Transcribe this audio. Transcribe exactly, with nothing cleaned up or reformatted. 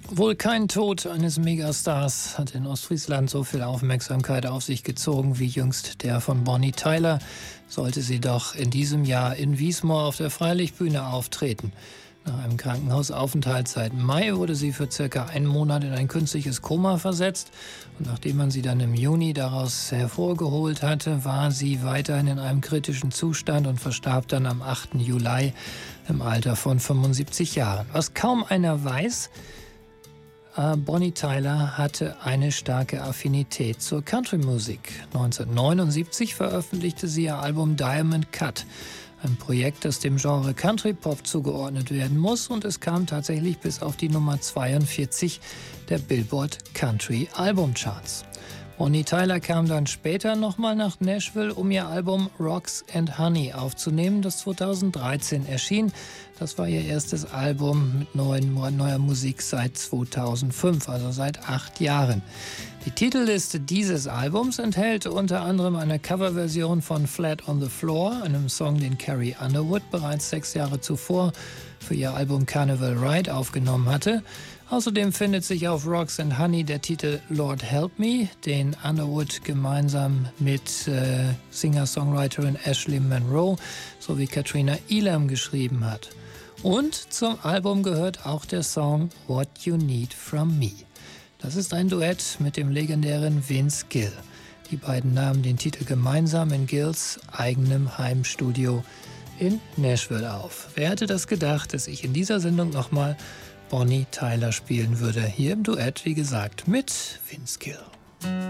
Wohl kein Tod eines Megastars hat in Ostfriesland so viel Aufmerksamkeit auf sich gezogen wie jüngst der von Bonnie Tyler, sollte sie doch in diesem Jahr in Wiesmoor auf der Freilichtbühne auftreten. Nach einem Krankenhausaufenthalt seit Mai wurde sie für circa einen Monat in ein künstliches Koma versetzt. Und nachdem man sie dann im Juni daraus hervorgeholt hatte, war sie weiterhin in einem kritischen Zustand und verstarb dann am achten Juli im Alter von fünfundsiebzig Jahren. Was kaum einer weiß: Bonnie Tyler hatte eine starke Affinität zur Country-Musik. neunzehnhundertneunundsiebzig veröffentlichte sie ihr Album Diamond Cut, ein Projekt, das dem Genre Country-Pop zugeordnet werden muss, und es kam tatsächlich bis auf die Nummer zweiundvierzig der Billboard Country Albumcharts. Bonnie Tyler kam dann später nochmal nach Nashville, um ihr Album Rocks and Honey aufzunehmen, das zweitausenddreizehn erschien. Das war ihr erstes Album mit neuen, neuer Musik seit zweitausendfünf, also seit acht Jahren. Die Titelliste dieses Albums enthält unter anderem eine Coverversion von Flat on the Floor, einem Song, den Carrie Underwood bereits sechs Jahre zuvor für ihr Album Carnival Ride aufgenommen hatte. Außerdem findet sich auf Rocks and Honey der Titel Lord Help Me, den Underwood gemeinsam mit äh, Singer-Songwriterin Ashley Monroe sowie Katrina Elam geschrieben hat. Und zum Album gehört auch der Song What You Need From Me. Das ist ein Duett mit dem legendären Vince Gill. Die beiden nahmen den Titel gemeinsam in Gills eigenem Heimstudio in Nashville auf. Wer hätte das gedacht, dass ich in dieser Sendung nochmal Bonnie Tyler spielen würde? Hier im Duett, wie gesagt, mit Vince Gill.